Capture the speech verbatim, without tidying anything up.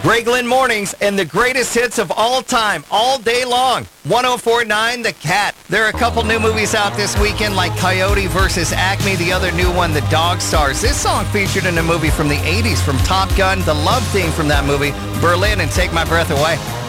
Greg Lynn Mornings and the greatest hits of all time, all day long. one oh four point nine The Cat. There are a couple new movies out this weekend like Coyote versus Acme, the other new one, The Dog Stars. This song featured in a movie from the eighties from Top Gun, the love theme from that movie, Berlin and Take My Breath Away.